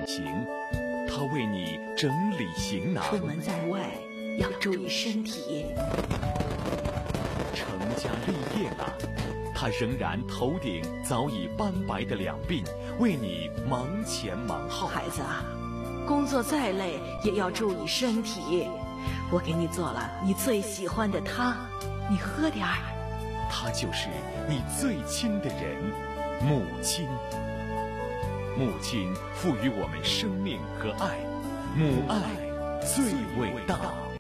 远行，他为你整理行囊。 出门在外要注意身体。 成家立业了，他仍然头顶早已斑白的两鬓，为你忙前忙后。 孩子啊，工作再累也要注意身体。我给你做了你最喜欢的汤，你喝点儿。 他就是你最亲的人，母亲。母亲赋予我们生命和爱，母爱最伟大。